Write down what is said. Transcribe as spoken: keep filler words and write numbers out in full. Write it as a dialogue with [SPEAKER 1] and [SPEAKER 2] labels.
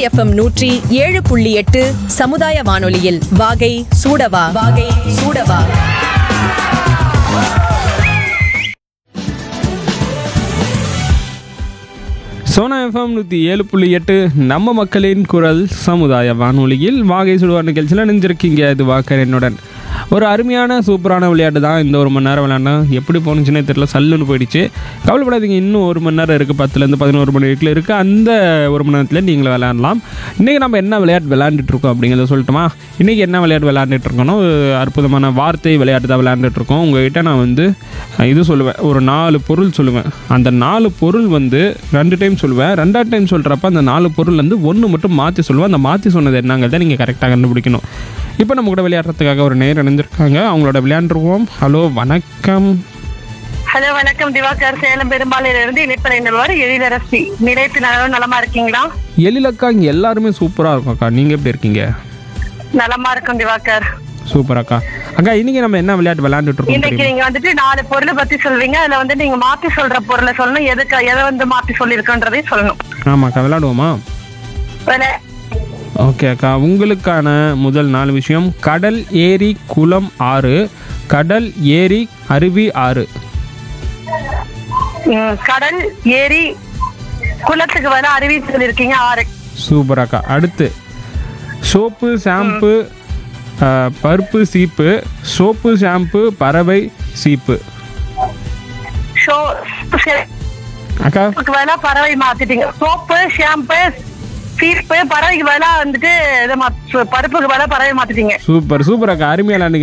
[SPEAKER 1] FM நூற்றி ஏழு புள்ளி எட்டு சமுதாய வானொலியில் வாகை சூடவா வாகை சூடவா.
[SPEAKER 2] சோனா எஃப்எம் நூற்றி ஏழு புள்ளி எட்டு நம்ம மக்களின் குரல் சமுதாய வானொலியில் வாகை சுடுவார் நிகழ்ச்சியில் நினைஞ்சிருக்கீங்க. இது வாக்கர் என்னுடன். ஒரு அருமையான சூப்பரான விளையாட்டு தான் இந்த ஒரு மணி நேரம் விளையாண்டா. எப்படி போணுச்சுன்னே தெரியல, சல்லுன்னு போயிடுச்சு. கவலைப்படாதீங்க, இன்னும் ஒரு மணி நேரம் இருக்குது, பத்துலேருந்து பதினோரு மணி வரைக்கும் இருக்குது. அந்த ஒரு மணி நேரத்தில் நீங்களும் விளையாடலாம். இன்றைக்கி நம்ம என்ன விளையாட்டு விளையாண்டுட்ருக்கோம் அப்படிங்கிறத சொல்லட்டுமா? இன்றைக்கி என்ன விளையாட்டு விளையாண்டுட்ருக்கோன்னா, அற்புதமான வார்த்தை விளையாட்டு தான் விளையாண்டுட்ருக்கோம். உங்கள்கிட்ட நான் வந்து இது சொல்லுவேன், ஒரு நாலு பொருள் சொல்லுவேன். அந்த நாலு பொருள் வந்து ரெண்டு டைம் சொல்லுவேன். ரெண்டாவது டைம் சொல்கிறப்ப அந்த நாலு பொருள் வந்து ஒன்று மட்டும் மாற்றி சொல்லுவேன். அந்த மாற்றி சொன்னது என்னங்கிறத நீங்கள் கரெக்டாக கண்டுபிடிக்கணும். இப்போ நம்ம கூட விளையாடுறதுக்காக ஒரு நேர் இணைஞ்சிருக்காங்க. அவங்களோட விளையாண்டுருவோம். ஹலோ, வணக்கம்.
[SPEAKER 3] ஹலோ, வணக்கம். திவாகர், சேலம் பெரும்பாலையில இருந்து இணைப்படைந்தவர் எழிலரசி. நிலையத்து நலம் நலமா இருக்கீங்களா?
[SPEAKER 2] எழிலக்கா, இங்கே எல்லாருமே சூப்பராக இருக்கும் அக்கா. நீங்கள் எப்படி இருக்கீங்க?
[SPEAKER 3] நலமா இருக்கும் திவாகர்.
[SPEAKER 2] சூப்பர் அக்கா. அக்கா, இன்னைக்கு நம்ம என்ன விளையாட்டு விளையாண்டுட்டு இருக்கோம்?
[SPEAKER 3] இன்னைக்கு நீங்க வந்துட்டு நாலு பொருளை பத்தி சொல்வீங்க. அதுல வந்து நீங்க மாத்தி சொல்ற பொருளை சொல்லணும். எதுக்கு எதை வந்து மாத்தி சொல்லிருக்கன்றதையும் சொல்லணும்.
[SPEAKER 2] ஆமாக்கா, விளையாடுவோமா?
[SPEAKER 3] விளை-
[SPEAKER 2] ஓகே அக்கா, உங்களுக்கான முதல் நாலு விஷயம்: கடல், ஏரி, குளம், ஆறு. கடல், ஏரி, அருவி, ஆறு.
[SPEAKER 3] ம், கடல், ஏரி, குளத்துக்கு வர அருவி சொல்லிருக்கீங்க, ஆறு.
[SPEAKER 2] சூப்பர் அக்கா. அடுத்து சோப்பு, ஷாம்பு, பருப்பு, சீப்பு. சோப்பு, ஷாம்பு, பறவை, சீப்பு.
[SPEAKER 3] ஷோ
[SPEAKER 2] அக்கா,
[SPEAKER 3] வேலை பறவை மாத்திட்டீங்க. சோப்பு, ஷாம்பு, சீப்பு. பறவைக்கு வேலை வந்துட்டு இதை மாத்து- பருப்புக்கு வேலை பறவை மாத்திட்டீங்க.
[SPEAKER 2] சூப்பர் சூப்பர் அக்கா, அருமையாக